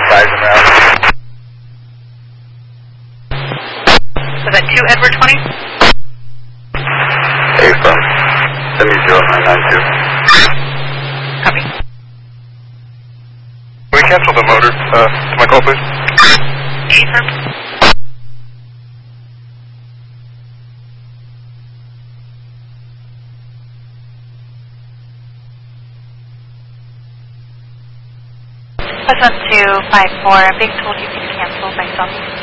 Bison route. Was that 2 Edward 20? Affirm. Send me 0992. Copy. Can we cancel the motor to my call, please? Affirm. Plus 1254, I'm being told you can cancel by some.